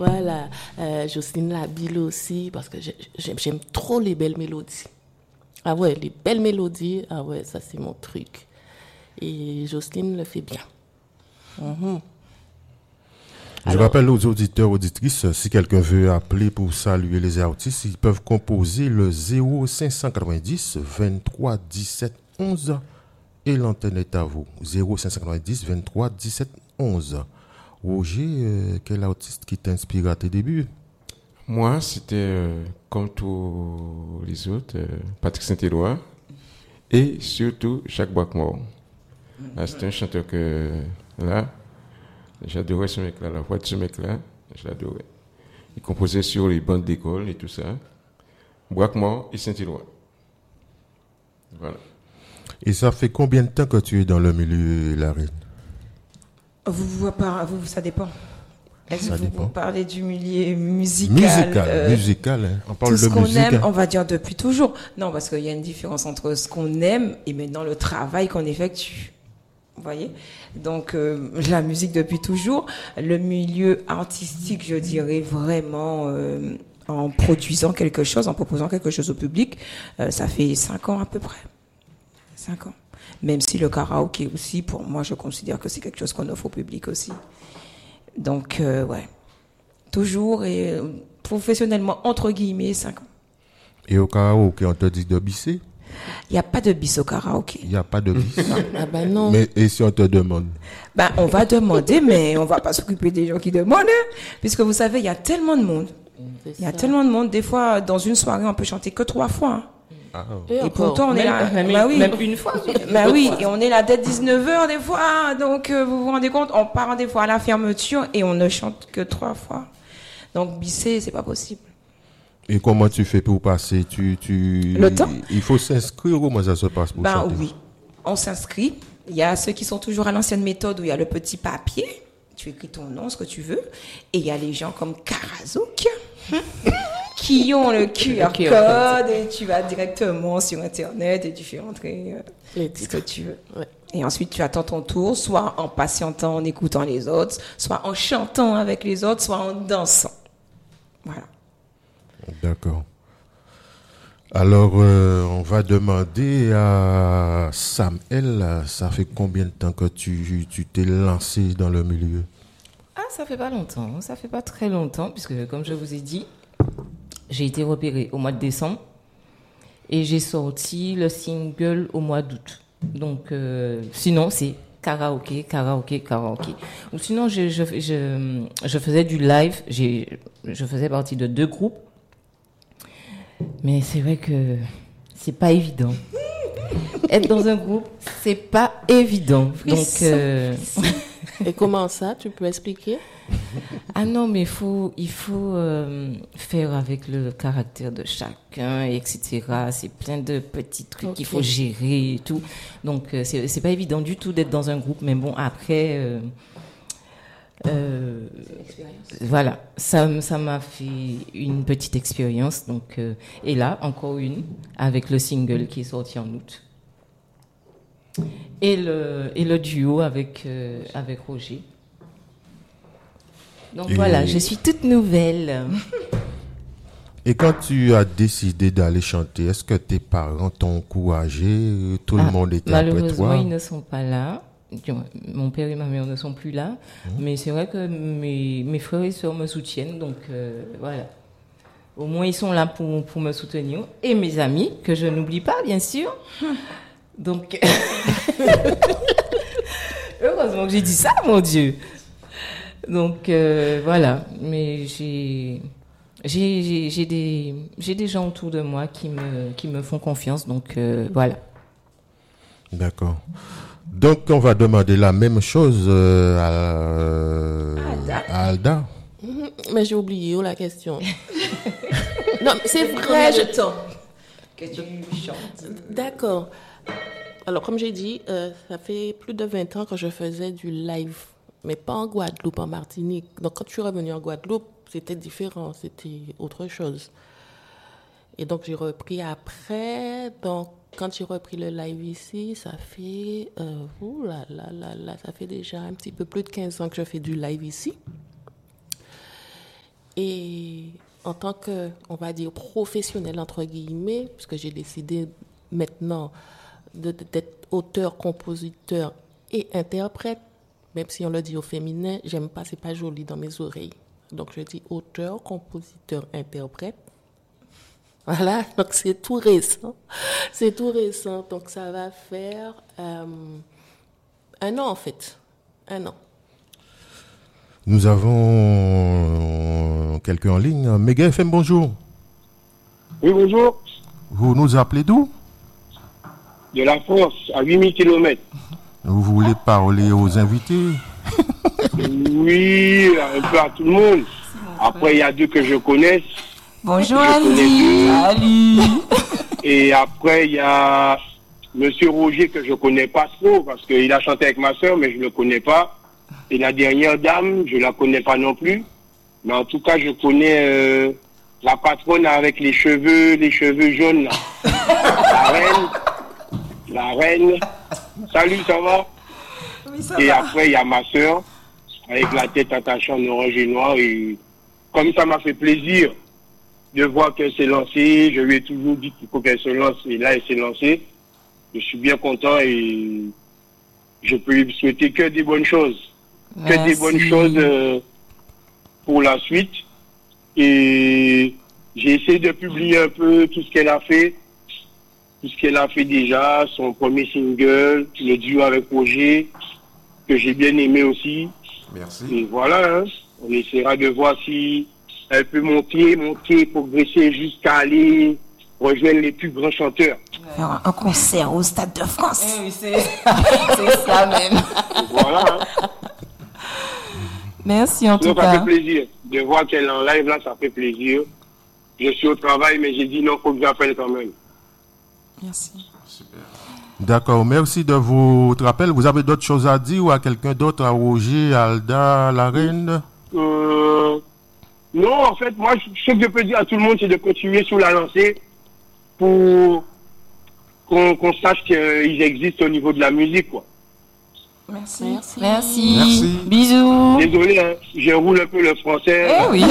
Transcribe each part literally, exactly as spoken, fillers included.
Voilà. Euh, Jocelyne Labille aussi, parce que j'ai- j'aime, j'aime trop les belles mélodies. Ah ouais, les belles mélodies, ah ouais, ça c'est mon truc. Et Jocelyne le fait bien. Mhm. Je Alors- rappelle aux auditeurs, auditrices, si quelqu'un veut appeler pour saluer les artistes, ils peuvent composer le zéro cinq cent quatre-vingt-dix vingt-trois dix-sept onze et l'antenne est à vous. zéro cinq cent quatre-vingt-dix vingt-trois dix-sept onze. Roger, euh, quel artiste qui t'inspire à tes débuts? Moi, c'était euh, comme tous les autres, euh, Patrick Saint-Éloi et surtout Jacques Boiscmort. Ah, c'est un chanteur que, là, j'adorais ce mec-là, la voix de ce mec-là, je l'adorais. Il composait sur les bandes d'école et tout ça. Boiscmort et Saint-Éloi. Voilà. Et ça fait combien de temps que tu es dans le milieu, Larine? Vous, vous, par- vous, ça dépend. Est-ce Ça que vous, dépend. vous parlez du milieu musical Musical, euh, musical, hein. On parle tout ce de qu'on musique. aime, hein. on va dire depuis toujours. Non, parce qu'il y a une différence entre ce qu'on aime et maintenant le travail qu'on effectue. Vous voyez? Donc, euh, la musique depuis toujours. Le milieu artistique, je dirais vraiment, euh, en produisant quelque chose, en proposant quelque chose au public, euh, ça fait cinq ans à peu près. Cinq ans. Même si le karaoké aussi, pour moi, je considère que c'est quelque chose qu'on offre au public aussi. Donc, euh, ouais. Toujours et euh, professionnellement, entre guillemets, cinq ans. Et au karaoké, on te dit de bisser? Il n'y a pas de bis au karaoké. Il n'y a pas de bis. Ah ben non. Mais et si on te demande? Ben, on va demander, mais on va pas s'occuper des gens qui demandent, hein, puisque vous savez, il y a tellement de monde. C'est Il y a ça. tellement de monde. Des fois, dans une soirée, on peut chanter que trois fois. hein. Ah, Et, Et encore, pourtant, on est même- là. Même, Bah oui. même une fois. Ben oui, et on est là dès dix-neuf heures des fois. Donc, euh, vous vous rendez compte, on part des fois à la fermeture et on ne chante que trois fois. Donc, bisser, c'est pas possible. Et comment tu fais pour passer? Tu, tu... Le temps? Il faut s'inscrire, comment ça se passe pour Ben chanter? oui, on s'inscrit. Il y a ceux qui sont toujours à l'ancienne méthode où il y a le petit papier. Tu écris ton nom, ce que tu veux. Et il y a les gens comme Karazouk qui ont le Q R Q R code et tu vas directement sur Internet et tu fais entrer euh, Les ce titres. que tu veux. Ouais. Et ensuite, tu attends ton tour, soit en patientant, en écoutant les autres, soit en chantant avec les autres, soit en dansant. Voilà. D'accord. Alors, euh, on va demander à Samuel, ça fait combien de temps que tu, tu t'es lancé dans le milieu? Ah, ça fait pas longtemps, ça fait pas très longtemps, puisque comme je vous ai dit, j'ai été repérée au mois de décembre et j'ai sorti le single au mois d'août. Donc, euh, sinon, c'est karaoké, karaoké, karaoké. Ou sinon, je, je, je, je faisais du live, j'ai, je faisais partie de deux groupes, mais c'est vrai que c'est pas évident. Être dans un groupe, c'est pas évident. Donc, euh, Et comment ça, tu peux expliquer? ah non, mais il faut, il faut euh, faire avec le caractère de chacun, et cetera. C'est plein de petits trucs Ok. qu'il faut gérer et tout. Donc, euh, c'est, c'est pas évident du tout d'être dans un groupe. Mais bon, après, euh, euh, voilà, ça, m- ça m'a fait une petite expérience. Donc, euh, et là, encore une, avec le single qui est sorti en août. Et le, et le duo avec, euh, avec Roger. Donc Et- voilà, je suis toute nouvelle. Et quand tu as décidé d'aller chanter, est-ce que tes parents t'ont encouragé? Tout le Ah, monde était après malheureusement, toi? ils ne sont pas là. Du moins, mon père et ma mère ne sont plus là. Mais c'est vrai que mes, mes frères et sœurs me soutiennent. Donc euh, voilà. Au moins, ils sont là pour, pour me soutenir. Et mes amis, que je n'oublie pas, bien sûr. Donc, heureusement que j'ai dit ça, mon Dieu. Donc euh, voilà. Mais j'ai, j'ai, j'ai, j'ai des, j'ai des gens autour de moi qui me, qui me font confiance. Donc euh, voilà. D'accord. Donc, on va demander la même chose euh, à, à Alda. Mhm. Mais j'ai oublié oh, la question. Non, mais c'est Combien vrai. je- de temps que tu chantes? D'accord. Alors, comme j'ai dit, euh, ça fait plus de vingt ans que je faisais du live, mais pas en Guadeloupe, en Martinique. Donc, quand je suis revenue en Guadeloupe, c'était différent, c'était autre chose. Et donc, j'ai repris après. Donc, quand j'ai repris le live ici, ça fait, euh, ouh là, là, là, là, ça fait déjà un petit peu plus de quinze ans que je fais du live ici. Et en tant que, on va dire, professionnel, entre guillemets, puisque j'ai décidé maintenant de, de, d'être auteur, compositeur et interprète, même si on le dit au féminin, j'aime pas, c'est pas joli dans mes oreilles. Donc je dis auteur, compositeur, interprète. Voilà, donc c'est tout récent. C'est tout récent, donc ça va faire euh, un an en fait. Un an. Nous avons quelqu'un en ligne. Méga F M, bonjour. Oui, bonjour. Vous nous appelez d'où? De la France, à huit mille kilomètres. Vous voulez parler aux invités? Oui, un peu à tout le monde. Après, il y a deux que je connais. Bonjour Je connais Andy. deux. Salut. Et après, il y a Monsieur Roger que je connais pas trop parce qu'il a chanté avec ma soeur, mais je le connais pas. Et la dernière dame, je la connais pas non plus. Mais en tout cas, je connais euh, la patronne avec les cheveux, les cheveux jaunes là. La reine. La reine. Salut, ça va? Oui, ça Et va. après, il y a ma soeur, avec la tête attachée en orange et noir. Et comme ça m'a fait plaisir de voir qu'elle s'est lancée, je lui ai toujours dit qu'il faut qu'elle se lance. Et là, elle s'est lancée. Je suis bien content et je peux lui souhaiter que des bonnes choses. Que des Merci. bonnes choses euh, pour la suite. Et j'ai essayé de publier un peu tout ce qu'elle a fait. Tout ce qu'elle a fait déjà, son premier single, le duo avec Roger, que j'ai bien aimé aussi. Merci. Et voilà, hein, on essaiera de voir si elle peut monter, monter, progresser jusqu'à aller rejoindre les plus grands chanteurs. Faire un concert au Stade de France. Eh oui, c'est c'est ça même. Et voilà, hein. Merci en tout Donc ça cas. fait plaisir. De voir qu'elle est en live là, ça fait plaisir. Je suis au travail, mais j'ai dit non, faut que j'appelle quand même. Merci. D'accord, merci de votre appel. Vous avez d'autres choses à dire ou à quelqu'un d'autre, à Roger, à Alda, à la reine? Euh, non, en fait, moi, ce que je peux dire à tout le monde, c'est de continuer sur la lancée pour qu'on qu'on sache qu'ils existent au niveau de la musique, quoi. Merci. Merci. Merci. Merci. Bisous. Désolé, hein, je roule un peu le français. Eh oui.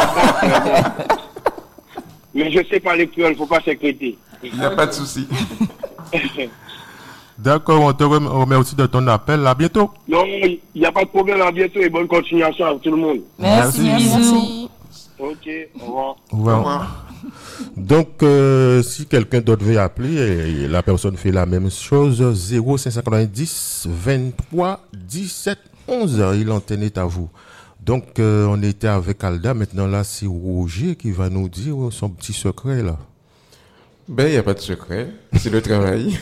Mais je sais pas l'écrire, il faut pas s'inquiéter. Il n'y a pas de souci. D'accord, on te rem- remercie de ton appel. À bientôt. Non, il n'y a pas de problème, à bientôt et bonne continuation à tout le monde. Merci. Merci. Bisous. Merci. Ok, au revoir. Au revoir. Donc, euh, si quelqu'un d'autre veut appeler, et la personne fait la même chose, zéro cinq cent quatre-vingt-dix vingt-trois dix-sept onze, et l'antenne est à vous. Donc, euh, on était avec Alda, maintenant là, c'est Roger qui va nous dire son petit secret là. Ben, il n'y a pas de secret. C'est le travail.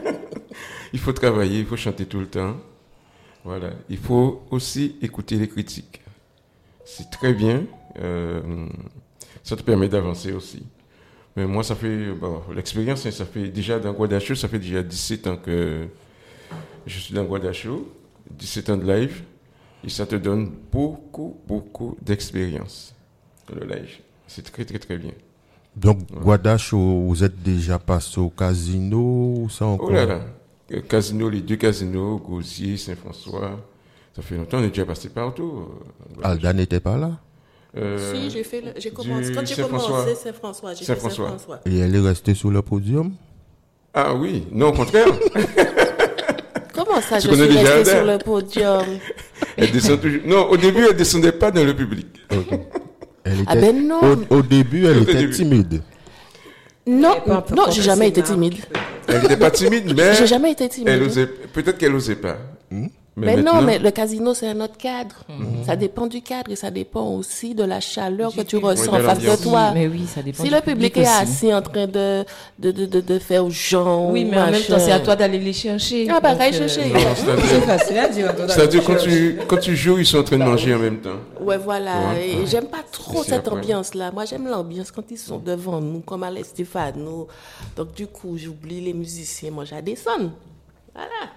Il faut travailler, il faut chanter tout le temps. Voilà. Il faut aussi écouter les critiques. C'est très bien. Euh, ça te permet d'avancer aussi. Mais moi, ça fait... Bon, l'expérience, hein, ça fait déjà dans Guadacho, ça fait déjà dix-sept ans que je suis dans Guadacho. dix-sept ans de live. Et ça te donne beaucoup, beaucoup d'expérience. Le live. C'est très, très, très bien. Donc, Guadacho, vous êtes déjà passé au casino ou ça encore? Oh là là. Euh, Casino, les deux casinos, Gauzier, Saint-François. Ça fait longtemps, on est déjà passé partout. euh, Alda n'était pas là? Euh, Si, j'ai fait le, j'ai du commencé, quand j'ai Saint-François. commencé Saint-François, j'ai fait Saint-François. Saint-François. Et elle est restée sur le podium? Ah oui, non, au contraire. Comment ça, Tu je connais suis déjà restée Alda? sur le podium? Elle descend toujours. Non, au début, elle descendait pas dans le public. Ok. Elle était, Ah ben non. Au, au début, elle Au était début. timide. Non, Elle est pas un peu non, j'ai jamais été professionnelle. timide. Elle n'était pas timide, mais J'ai jamais été timide. elle osait. Peut-être qu'elle osait pas. Mais non, maintenant- mais le casino, c'est un autre cadre. Ça dépend du cadre et ça dépend aussi de la chaleur que tu ressens Oui, en de face de l'ambiance. toi. Mais oui, ça dépend Si du le public est aussi. assis en train de, de, de, de, de faire genre. Oui, mais en même temps, c'est à toi d'aller les chercher. Ah, bah, Donc, va euh, chercher. Non, c'est-à-dire- C'est facile à dire. c'est-à-dire quand tu, quand tu joues, ils sont en train de manger en même temps. Ouais, voilà. Ouais. Et j'aime pas trop C'est cette après. ambiance-là. Moi, j'aime l'ambiance quand ils sont devant nous, comme à l'Estéphano. Donc, du coup, j'oublie les musiciens. Moi, j'adescends. Voilà.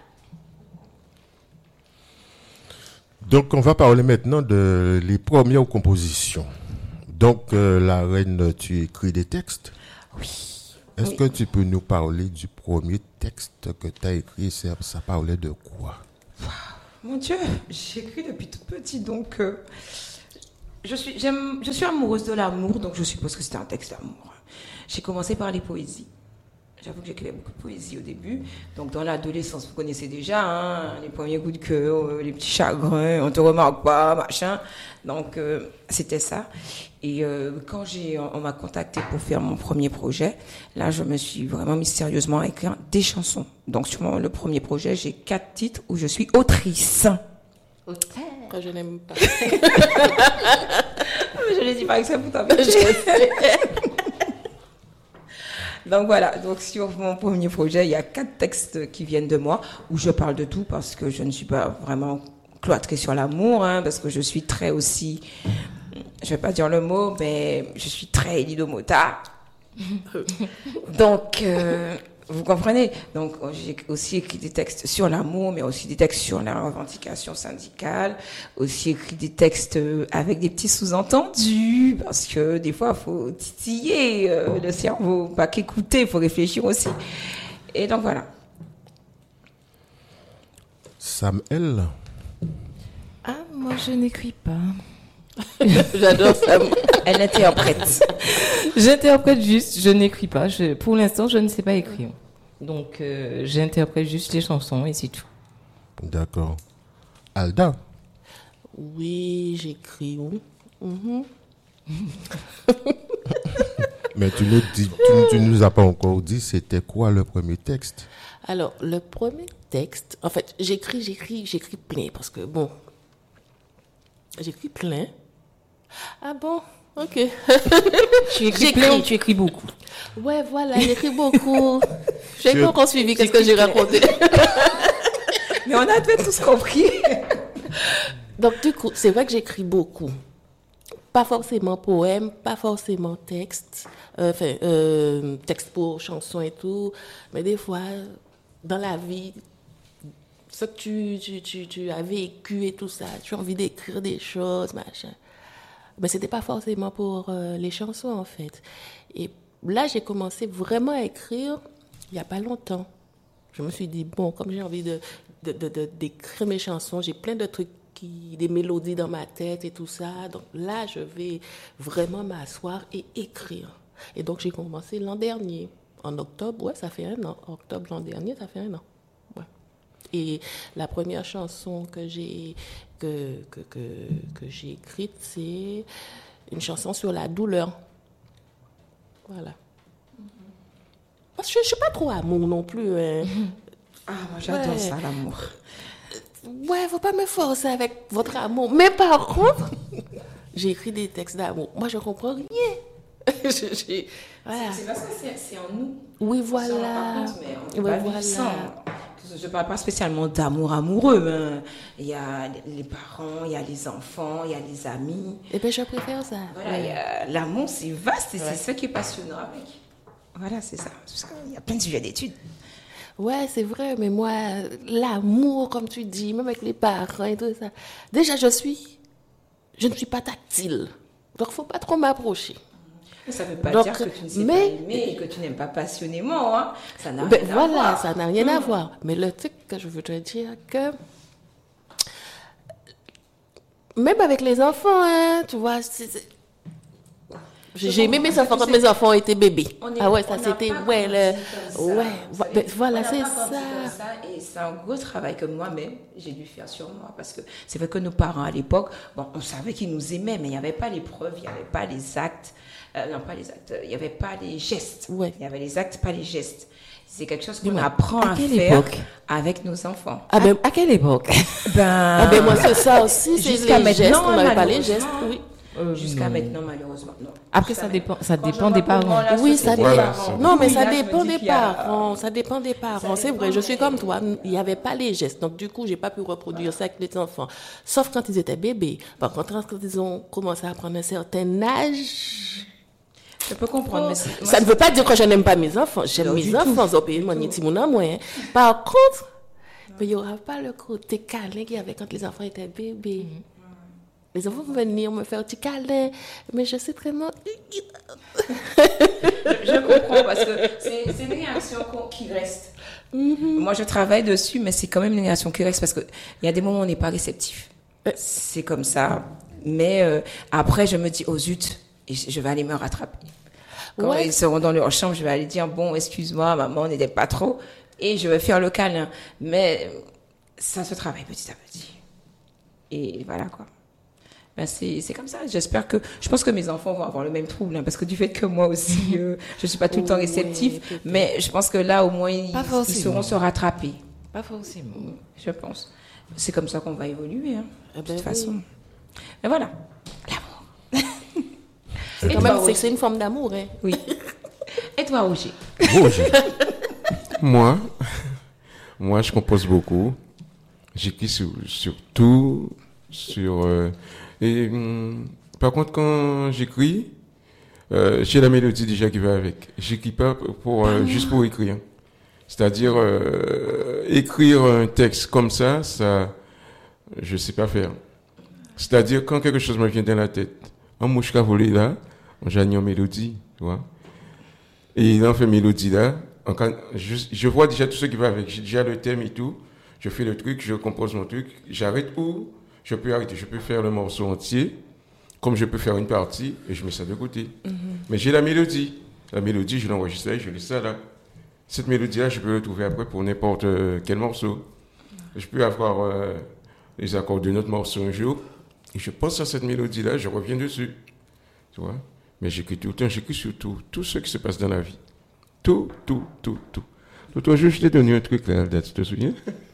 Donc, on va parler maintenant de les premières compositions. Donc, euh, la reine, tu écris des textes? Oui. Est-ce Oui. que tu peux nous parler du premier texte que tu as écrit? Ça, ça parlait de quoi? Mon Dieu, j'écris depuis toute petite, donc euh, je suis, j'aime, je suis amoureuse de l'amour, donc je suppose que c'était un texte d'amour. J'ai commencé par les poésies. J'avoue que j'écrivais beaucoup de poésie au début. Donc, dans l'adolescence, vous connaissez déjà, hein, les premiers coups de cœur, euh, les petits chagrins, on te remarque pas, machin. Donc, euh, c'était ça. Et euh, quand j'ai, on, on m'a contacté pour faire mon premier projet, là, je me suis vraiment mis sérieusement à écrire des chansons. Donc, sur mon, le premier projet, j'ai quatre titres où je suis autrice. Que je n'aime pas. Je l'ai dit pas avec ça pour t'embêter. Donc voilà, donc sur mon premier projet, il y a quatre textes qui viennent de moi, où je parle de tout, parce que je ne suis pas vraiment cloîtrée sur l'amour, hein, parce que je suis très aussi, je vais pas dire le mot, mais je suis très Lido Mota. Donc, euh, vous comprenez? Donc, j'ai aussi écrit des textes sur l'amour, mais aussi des textes sur la revendication syndicale, aussi écrit des textes avec des petits sous-entendus, parce que des fois, il faut titiller euh, le cerveau, pas qu'écouter, il faut réfléchir aussi. Et donc, voilà. Samuel. Ah, moi, je n'écris pas. J'adore ça. Elle interprète. J'interprète juste, je n'écris pas. Je, pour l'instant, je ne sais pas écrire. Donc, euh, j'interprète juste les chansons et c'est tout. D'accord. Alda. Oui, j'écris. Oui. Mm-hmm. Mais tu ne dis, tu, tu nous as pas encore dit c'était quoi le premier texte? Alors, le premier texte, en fait, j'écris, j'écris, j'écris plein parce que, bon, j'écris plein. Ah bon? Ok. Tu écris plein ou tu écris beaucoup? Ouais, voilà, j'écris beaucoup. J'ai Je- pas encore suivi qu'est-ce que j'ai raconté. Mais on a tous compris. Donc, du coup, c'est vrai que j'écris beaucoup. Pas forcément poème, pas forcément texte, euh, enfin, euh, texte pour chansons et tout, mais des fois, dans la vie, ce que tu, tu, tu, tu as vécu et tout ça, tu as envie d'écrire des choses, machin. Mais c'était pas forcément pour euh, les chansons, en fait. Et là, j'ai commencé vraiment à écrire il n'y a pas longtemps. Je me suis dit, bon, comme j'ai envie de, de, de, de- d'écrire mes chansons, j'ai plein de trucs, qui, des mélodies dans ma tête et tout ça. Donc là, je vais vraiment m'asseoir et écrire. Et donc, j'ai commencé l'an dernier, en octobre. Ouais, ça fait un an. Octobre l'an dernier, ça fait un an. Ouais. Et la première chanson que j'ai, que, que, que, que j'ai écrite, c'est une chanson sur la douleur. Voilà. Parce que je ne suis pas trop amour non plus. Hein. Ah, moi, j'adore Ouais. ça, l'amour. Ouais, faut pas me forcer avec votre amour. Mais par contre, j'ai écrit des textes d'amour. Moi, je comprends rien. Je- j'ai- voilà. C'est parce que c'est, c'est en nous. Oui, Ça, on voilà. rend compte, mais on peut Oui, pas vivre voilà. sans. Je ne parle pas spécialement d'amour amoureux. Hein. Il y a les parents, il y a les enfants, il y a les amis. Eh bien, je préfère ça. Voilà, il y a- l'amour, c'est vaste et Ouais. c'est ça qui est passionnant avec. Voilà, c'est ça. Parce qu'il y a plein de sujets d'études. Ouais, c'est vrai, mais moi, l'amour, comme tu dis, même avec les parents et tout ça. Déjà, je suis. Je ne suis pas tactile. Donc, faut pas trop m'approcher. Ça ne veut pas Donc, dire que tu ne sais mais- pas aimer et que tu n'aimes pas passionnément. Hein. Ça n'a Ben, rien à voilà, voir. ça n'a rien à voir. Mais le truc que je voudrais dire que même avec les enfants, hein, tu vois, c'est- c'est- j'ai j'ai aimé mes enfants quand mes enfants étaient bébés. On est- Ah ouais, on ça n'a c'était pas ouais, grandi le, comme ça. ouais, Vous vo- savez, ben, voilà, on n'a c'est pas grandi comme ça. ça. Et c'est un gros travail que moi-même, j'ai dû faire sur moi. Parce que c'est vrai que nos parents, à l'époque, bon, on savait qu'ils nous aimaient, mais il n'y avait pas les preuves, il n'y avait pas les actes. Euh, non, pas les actes. Il n'y avait pas les gestes. Ouais. Il y avait les actes, pas les gestes. C'est quelque chose qu'on Dis-moi, apprend à à quelle faire époque avec nos enfants. Ah ben, à, à quelle époque? Ben, ah ben moi c'est ça aussi, c'est Jusqu'à les maintenant, gestes, on n'avait pas les malheureusement. gestes, oui. Euh, Jusqu'à non. maintenant, malheureusement, non. Après, Jusqu'à ça dépend- maintenant. ça Quand je dépend vois des parents. comment la Oui, société ça dépend. Voilà, parents- ça Non, mais Oui, ça là, je me dépend dis des qu'il y a- parents. Ça dépend des parents. C'est vrai, je suis comme toi. Il n'y avait pas les gestes. Donc, du coup, j'ai pas pu reproduire ça avec les enfants. Sauf quand ils étaient bébés. Par contre, quand ils ont commencé à prendre un certain âge. Je peux comprendre, mais c'est- moi, Ça ne veut pas dire que je n'aime pas mes enfants. J'aime Non, mes du tout. enfants. Ils ont payé mon petit mon amour, hein. Par contre, mais il n'y aura pas le côté câlin qu'il y avait quand les enfants étaient bébés. Les enfants vont venir me faire un petit câlin, mais je sais très bien. je comprends parce que c'est c'est une réaction qu'on- qui reste. Moi, je travaille dessus, mais c'est quand même une réaction qui reste parce qu'il y a des moments où on n'est pas réceptif. C'est comme ça. Mais euh, après, je me dis, oh zut, et je je vais aller me rattraper. Quand Ouais. ils seront dans leur chambre, je vais aller dire, bon, excuse-moi, maman, on n'était pas trop. Et je vais faire le câlin. Mais euh, ça se travaille petit à petit. Et voilà, quoi. Ben, c'est, c'est comme ça. J'espère que, je pense que mes enfants vont avoir le même trouble, hein, parce que du fait que moi aussi, euh, je suis pas tout le temps Oui, réceptif, peut-être. mais je pense que là, au moins, ils, Pas ils forcément. sauront se rattraper. Pas forcément. Je pense. C'est comme ça qu'on va évoluer, hein, Eh de ben toute oui. façon. Mais voilà. L'amour. C'est Et quand toi, même, c'est, Roger? c'est une forme d'amour, hein. Oui. Et toi, Roger? Roger. Moi, moi, je compose beaucoup. J'écris sur, sur tout, sur. euh, et hum, par contre, quand j'écris, euh, j'ai la mélodie déjà qui va avec. J'écris pas pour euh, juste pour écrire. C'est-à-dire euh, écrire un texte comme ça, ça, je sais pas faire. C'est-à-dire quand quelque chose me vient dans la tête, un mouche qu'a volé là, j'ai une mélodie, tu vois. Et il en fait mélodie là. En cas- je, je vois déjà tout ce qui va avec. J'ai déjà le thème et tout. Je fais le truc, je compose mon truc. J'arrête ou je peux arrêter. Je peux faire le morceau entier, comme je peux faire une partie, et je mets ça de côté. Mais j'ai la mélodie. La mélodie, je l'enregistre et je laisse ça là. Cette mélodie-là, je peux le trouver après pour n'importe euh, quel morceau. Je peux avoir euh, les accords de notre morceau un jour, et je pense à cette mélodie-là, je reviens dessus. Tu vois? Mais j'écris tout le temps, j'écris sur tout, tout ce qui se passe dans la vie. Tout, tout, tout, tout. L'autre jour, je t'ai donné un truc là, tu te souviens?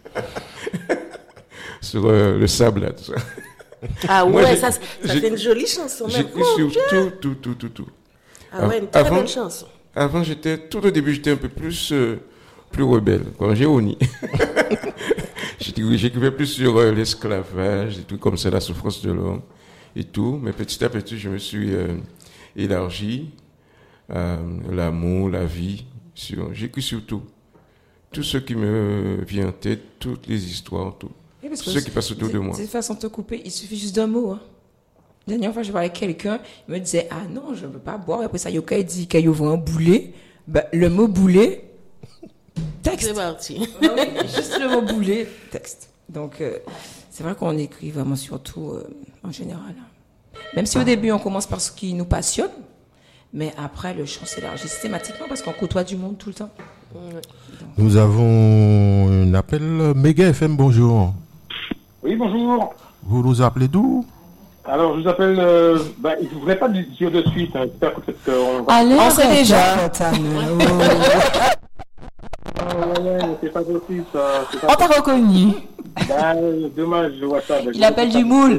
Sur euh, le sable là, tout ça. Ah Moi, ouais, j'ai- ça, ça j'ai- fait une jolie chanson. même. J'écris Oh, sur Dieu. tout, tout, tout, tout, tout. Ah ouais, une très Avant- belle chanson. Avant, j'étais, tout au début, j'étais un peu plus, euh, plus rebelle, quand j'ai honni. J'étais- J'écrivais plus sur euh, l'esclavage, des trucs comme ça, la souffrance de l'homme et tout. Mais petit à petit, je me suis euh, élargi à l'amour, la vie. Sur, j'écris sur tout. Tout ce qui me vient en tête, toutes les histoires, tout. Oui, parce Tout que ce qui passe autour de moi. De toute façon, te couper, il suffit juste d'un mot. Hein. La dernière fois, je parlais avec quelqu'un, il me disait, ah non, je ne veux pas boire. Et après ça, Yoka, il dit qu'il veut un boulet. Ben, le mot boulet, texte. C'est parti. Ah oui, juste le mot boulet, texte. Donc, euh, c'est vrai qu'on écrit vraiment surtout euh, en général. Même si au début, on commence par ce qui nous passionne, mais après, le champ s'élargit systématiquement parce qu'on côtoie du monde tout le temps. Nous avons un appel. Méga F M, bonjour. Oui, bonjour. Vous nous appelez d'où? Alors, je vous appelle. Euh, bah, je ne voudrais pas dire de suite. Hein, j'espère que peut-être qu'on va. Allez, On sait déjà. Ah, ouais, ouais, c'est pas possible, ça. C'est On pas t'a reconnu. bah, dommage, je vois ça. Il appelle du moule.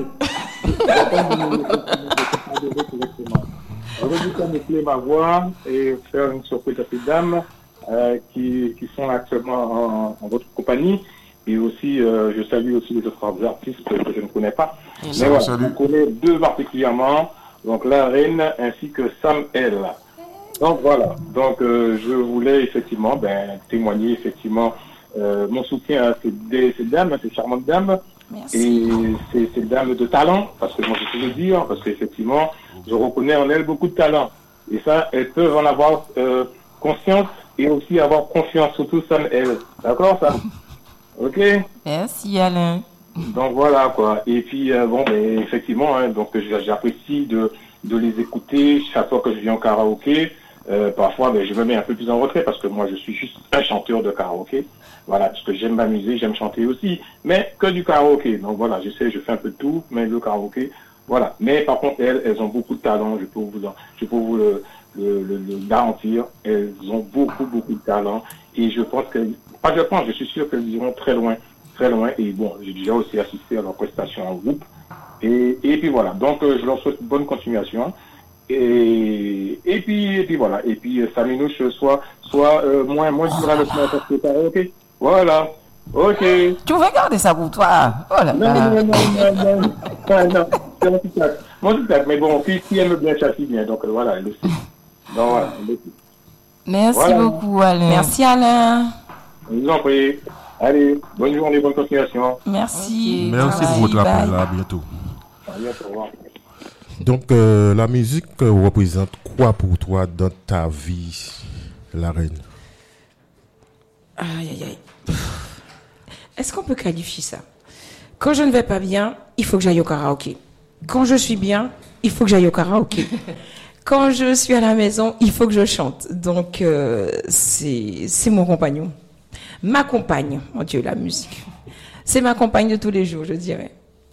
J'aurais dû camoufler ma voix et faire une surprise à ces dames euh, qui, qui sont actuellement en, en votre compagnie. Et aussi, euh, je salue aussi les autres artistes que, que je ne connais pas. Mais Salut, voilà, salut. on connaît deux particulièrement, donc la reine ainsi que Sam L. Donc voilà, donc euh, je voulais effectivement ben, témoigner effectivement euh, mon soutien à ces, des- ces dames, à ces charmantes dames. Et ces, ces dames de talent, parce que moi je peux le dire, parce qu'effectivement, je reconnais en elles beaucoup de talent. Et ça, elles peuvent en avoir euh, conscience et aussi avoir confiance, surtout Sam L. D'accord, ça? Ok? Merci Alain. Donc voilà quoi. Et puis euh, bon, mais effectivement, hein, donc j'a- j'apprécie de, de les écouter chaque fois que je viens au karaoké. Euh, parfois, ben, je me mets un peu plus en retrait parce que moi, je suis juste un chanteur de karaoké. Voilà, parce que j'aime m'amuser, j'aime chanter aussi, mais que du karaoké. Donc voilà, je sais, je fais un peu de tout, mais le karaoké, voilà. Mais par contre, elles, elles ont beaucoup de talent. Je peux vous, en- je peux vous le, le, le, le garantir. Elles ont beaucoup, beaucoup de talent. Et je pense que, pas je pense, je suis sûr qu'elles iront très loin, très loin. Et bon, j'ai déjà aussi assisté à leur prestation en groupe. Et, et puis voilà. Donc, euh, je leur souhaite une bonne continuation. Et, et puis, et puis voilà. Et puis, euh, Saminouche soit, soit euh, moins, moins dur avec moi parce que karaoké. Voilà. Ok. Tu veux garder ça pour toi? Oh là Non, là. non, non, non, non, non. Ah, non, c'est mon petit tac. Mon petit tac, mais bon, qui, qui aime bien châtie bien, donc euh, voilà, elle le sait. Donc voilà, elle le sait. Merci Voilà. beaucoup Alain. Merci Alain. Je vous en prie. Allez, bonne journée, bonne continuation. Merci. Merci Bye, pour votre bye. appel. À bientôt. À bientôt, au revoir. Donc, euh, la musique euh, représente quoi pour toi dans ta vie, la reine? Aïe, aïe, aïe. Est-ce qu'on peut qualifier ça? Quand je ne vais pas bien, il faut que j'aille au karaoké. quand je suis bien, il faut que j'aille au karaoké. Quand je suis à la maison, il faut que je chante. Donc, euh, c'est, c'est mon compagnon. Ma compagne, mon Dieu, la musique. C'est ma compagne de tous les jours, je dirais.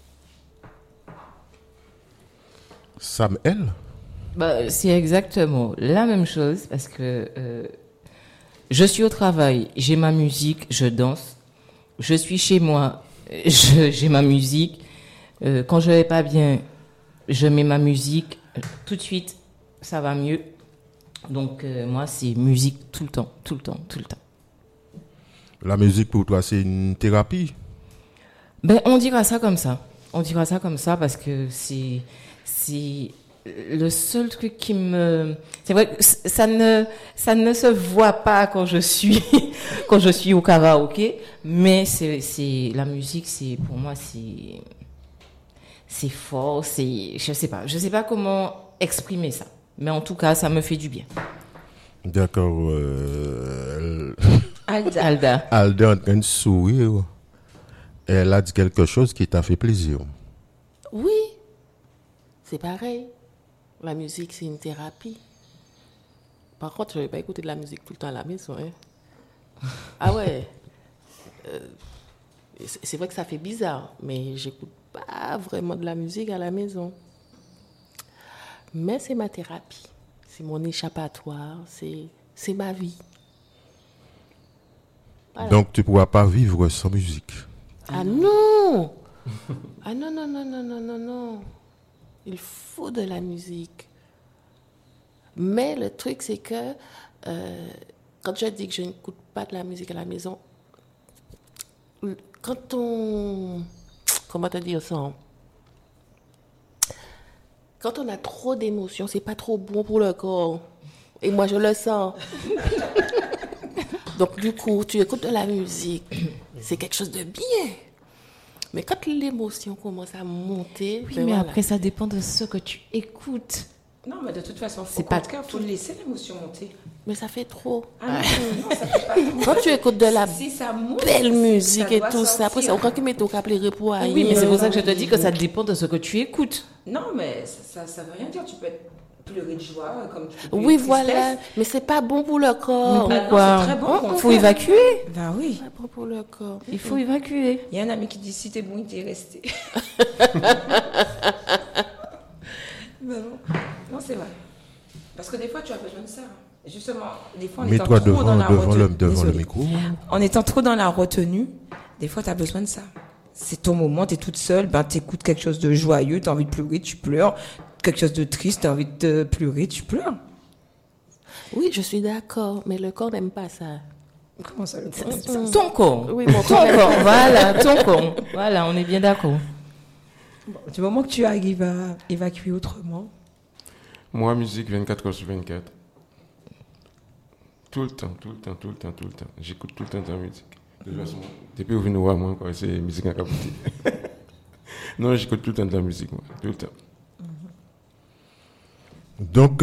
Samuel? Bah, c'est exactement la même chose parce que euh, je suis au travail, j'ai ma musique, je danse. Je suis chez moi, je, j'ai ma musique. Euh, quand je vais pas bien, je mets ma musique. Tout de suite, ça va mieux. Donc, euh, moi, c'est musique tout le temps, tout le temps, tout le temps. La musique pour toi, c'est une thérapie? Ben, on dira ça comme ça. On dira ça comme ça parce que c'est, c'est le seul truc qui me, c'est vrai que ça ne, ça ne se voit pas quand je suis, quand je suis au karaoké, mais c'est, c'est, la musique, c'est, pour moi, c'est, c'est fort, c'est, je sais pas, je sais pas comment exprimer ça. Mais en tout cas, ça me fait du bien. D'accord. Euh... Alda. Alda. Alda est en train de sourire. Elle a dit quelque chose qui t'a fait plaisir. Oui, c'est pareil. La musique, c'est une thérapie. Par contre, je ne vais pas écouter de la musique tout le temps à la maison. Hein. Ah ouais. Euh, c'est vrai que ça fait bizarre, mais j'écoute pas vraiment de la musique à la maison. Mais c'est ma thérapie. C'est mon échappatoire. C'est, c'est ma vie. Voilà. Donc, tu ne pourras pas vivre sans musique. Ah non! Ah non, non, non, non, non, non, non. Il faut de la musique. Mais le truc, c'est que euh, quand je dis que je n'écoute pas de la musique à la maison, quand on... Comment te dire ça? Quand on a trop d'émotions, c'est pas trop bon pour le corps. Et moi, je le sens. Donc, du coup, tu écoutes de la musique. C'est quelque chose de bien. Mais quand l'émotion commence à monter... Oui, ben mais voilà. après, ça dépend de ce que tu écoutes. Non, mais de toute façon, C'est au pas contraire, il faut laisser l'émotion monter. Mais ça fait trop. Ah non, non, ça fait pas trop. Quand tu écoutes de la Si ça monte, belle ça musique et doit tout ça, après, c'est sortir. aucun qui met au cap les repos à Oui, mais c'est pour ça que je te dis que ça dépend de ce que tu écoutes. Non, mais ça, ça, ça veut rien dire. Tu peux être pleurer de joie, comme tu peux Oui, pleurer de voilà. tristesse. Mais c'est pas bon pour le corps. Mais Ah non, pourquoi? c'est très bon, au Il contraire. faut évacuer. Ben oui. C'est pas bon pour le corps. Il faut évacuer. Il y a un ami qui dit si t'es bon, il t'est resté. Ben non. Non, c'est vrai. Parce que des fois, tu as besoin de ça. Justement, des fois, en étant Mets-toi trop devant, dans la devant, retenue. le, devant le Désolée. micro. En étant trop dans la retenue, des fois, tu as besoin de ça. C'est ton moment, tu es toute seule, ben, tu écoutes quelque chose de joyeux, tu as envie de pleurer, tu pleures. Quelque chose de triste, tu as envie de pleurer, tu pleures. Oui, je suis d'accord, mais le corps n'aime pas ça. Comment ça, le Mm. Ton corps. Oui, mon Ton corps n'aime corps. Voilà, ton corps. Voilà, on est bien d'accord. Du moment que tu arrives à évacuer autrement. Moi, musique vingt-quatre heures sur vingt-quatre. Tout le temps, tout le temps, tout le temps, tout le temps. J'écoute tout le temps de la musique. De toute façon, depuis que vous venez voir moi, quoi, c'est musique à capoter. Non, j'écoute tout le temps de la musique, moi, tout le temps. Donc,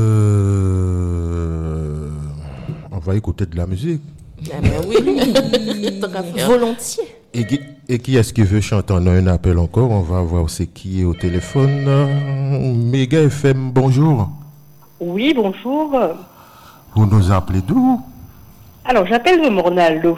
euh, on va écouter de la musique. Ah ben oui. Tant qu'à faire. Volontiers. Et qui, et qui est-ce qui veut chanter? On a un appel encore. On va voir c'est qui est au téléphone. Euh, Méga F M, bonjour. Oui, bonjour. Vous nous appelez d'où? Alors, j'appelle de Mornalo.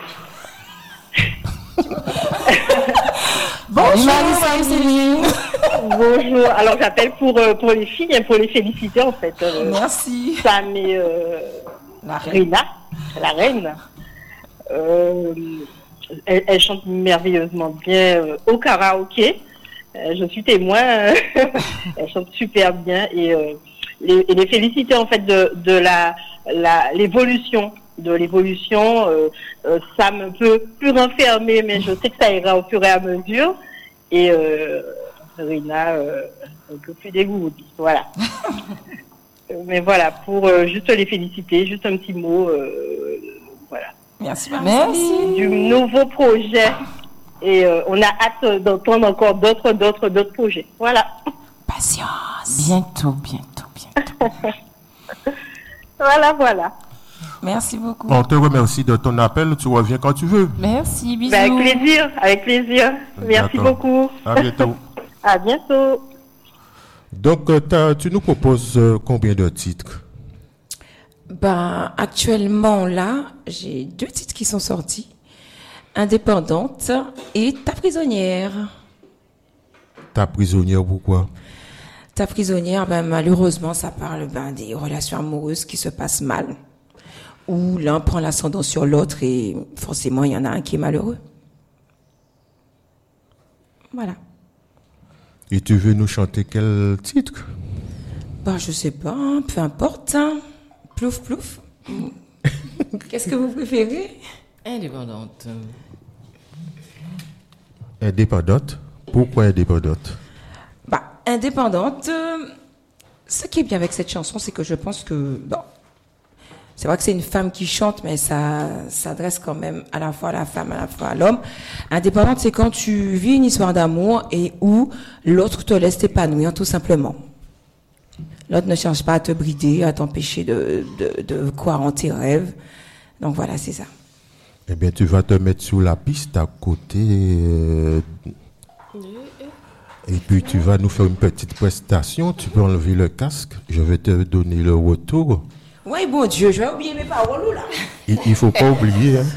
Bonjour, Marie Céline. Bonjour. Alors, j'appelle pour, euh, pour les filles, hein, pour les féliciter, en fait. Euh, Merci. Sam et euh, La reine. Rina, la reine. Euh, elle, elle chante merveilleusement bien euh, au karaoké. Euh, je suis témoin. euh, elle chante super bien. Et, euh, les, et les féliciter, en fait, de, de la, la, l'évolution. de l'évolution, euh, euh, ça me peut plus renfermer, mais je sais que ça ira au fur et à mesure. Et euh, Rina, euh, un peu plus dégoûtée. Voilà. Euh, mais voilà, pour euh, juste les féliciter, juste un petit mot, euh, voilà, Merci, Merci. du nouveau projet. Et euh, on a hâte d'entendre encore d'autres, d'autres, d'autres projets. Voilà. Patience. Bientôt, bientôt, bientôt. Voilà, voilà. Merci beaucoup. On te remercie de ton appel. Tu reviens quand tu veux. Merci, bisous. Ben, avec plaisir, avec plaisir. Merci D'accord. beaucoup. À bientôt. À bientôt. Donc, euh, t'as- tu nous proposes euh, combien de titres? Ben, actuellement, là, j'ai deux titres qui sont sortis. Indépendante et Ta prisonnière. Ta prisonnière, pourquoi? Ta prisonnière, ben, malheureusement, ça parle ben, des relations amoureuses qui se passent mal. Où l'un prend l'ascendant sur l'autre et forcément, il y en a un qui est malheureux. Voilà. Et tu veux nous chanter quel titre? Ben, je sais pas, hein, peu importe. Hein. Plouf, plouf. Qu'est-ce que vous préférez? Indépendante. Indépendante? Pourquoi indépendante? Bah, indépendante. euh, Ce qui est bien avec cette chanson, c'est que je pense que, bon, c'est vrai que c'est une femme qui chante, mais ça s'adresse quand même à la fois à la femme, à la fois à l'homme. Indépendante, c'est quand tu vis une histoire d'amour et où l'autre te laisse t'épanouir, tout simplement. L'autre ne cherche pas à te brider, à t'empêcher de, de, de croire en tes rêves. Donc voilà, c'est ça. Eh bien, tu vas te mettre sur la piste à côté. euh, et puis, tu vas nous faire une petite prestation. Tu peux enlever le casque. Je vais te donner le retour. Oui, bon Dieu, je vais oublier mes paroles, là. Il ne faut pas oublier. Hein.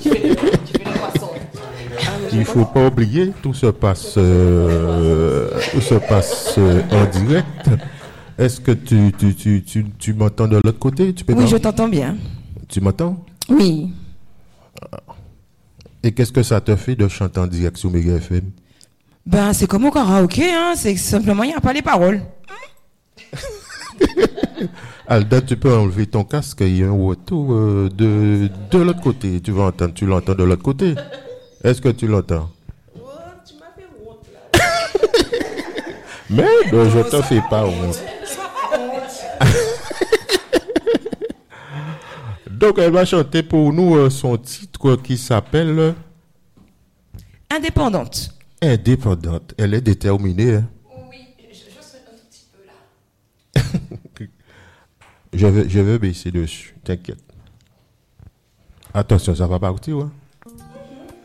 Il ne faut pas oublier. Tout se passe, euh, tout se passe euh, en direct. Est-ce que tu, tu, tu, tu, tu m'entends de l'autre côté? Tu peux Oui, pas- je t'entends bien. Tu m'entends? Oui. Et qu'est-ce que ça te fait de chanter en direct sur Mega F M? Ben, c'est comme au karaoké, hein. C'est simplement, il n'y a pas les paroles. Alda, tu peux enlever ton casque, il y a un retour euh, de, de l'autre côté. Tu vas entendre, tu l'entends de l'autre côté. Est-ce que tu l'entends? Mais non, je t'en fais pas honte. Donc, elle va chanter pour nous euh, son titre qui s'appelle Indépendante. Indépendante. Elle est déterminée. Hein? Oui, je, je suis un tout petit peu là. Je vais, je vais baisser dessus, t'inquiète. Attention, ça va partir, hein?